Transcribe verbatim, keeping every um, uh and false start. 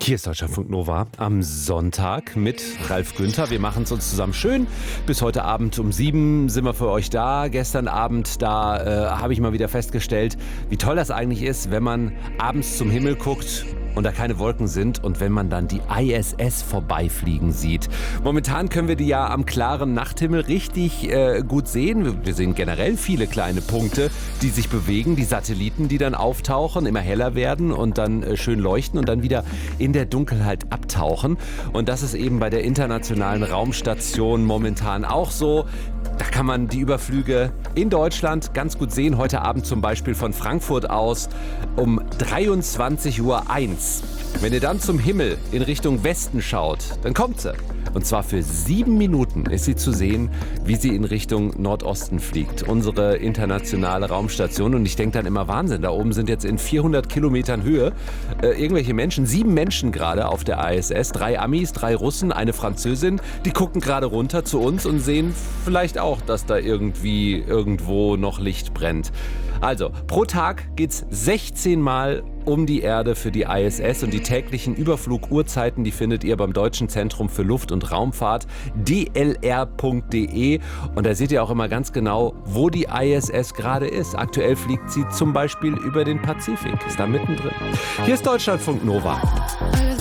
Hier ist Deutschlandfunk Nova am Sonntag mit Ralf Günther. Wir machen es uns zusammen schön. Bis heute Abend um sieben sind wir für euch da. Gestern Abend, da äh, habe ich mal wieder festgestellt, wie toll das eigentlich ist, wenn man abends zum Himmel guckt und da keine Wolken sind und wenn man dann die I S S vorbeifliegen sieht. Momentan können wir die ja am klaren Nachthimmel richtig äh, gut sehen. Wir sehen generell viele kleine Punkte, die sich bewegen, die Satelliten, die dann auftauchen, immer heller werden und dann äh, schön leuchten und dann wieder in der Dunkelheit abtauchen. Und das ist eben bei der Internationalen Raumstation momentan auch so. Da kann man die Überflüge in Deutschland ganz gut sehen. Heute Abend zum Beispiel von Frankfurt aus um dreiundzwanzig Uhr eins. Wenn ihr dann zum Himmel in Richtung Westen schaut, dann kommt sie. Und zwar für sieben Minuten ist sie zu sehen, wie sie in Richtung Nordosten fliegt. Unsere internationale Raumstation. Und ich denke dann immer, Wahnsinn, da oben sind jetzt in vierhundert Kilometern Höhe äh, irgendwelche Menschen, sieben Menschen gerade auf der I S S. Drei Amis, drei Russen, eine Französin. Die gucken gerade runter zu uns und sehen vielleicht auch, dass da irgendwie irgendwo noch Licht brennt. Also, pro Tag geht's sechzehn Mal um die Erde für die I S S und die täglichen Überfluguhrzeiten, die findet ihr beim Deutschen Zentrum für Luft- und Raumfahrt, d l r punkt d e. Und da seht ihr auch immer ganz genau, wo die I S S gerade ist. Aktuell fliegt sie zum Beispiel über den Pazifik, ist da mittendrin. Hier ist Deutschlandfunk Nova.